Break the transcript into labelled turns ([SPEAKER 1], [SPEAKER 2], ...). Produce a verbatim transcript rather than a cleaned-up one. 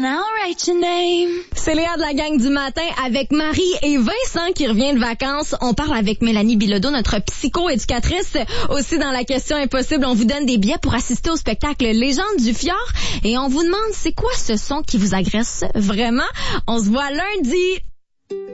[SPEAKER 1] I'll write your name.
[SPEAKER 2] C'est Léa de la gang du matin avec Marie et Vincent qui revient de vacances. On parle avec Mélanie Bilodeau, notre psycho-éducatrice. Aussi dans la question impossible, on vous donne des billets pour assister au spectacle Légende du Fjord. Et on vous demande c'est quoi ce son qui vous agresse vraiment? On se voit lundi.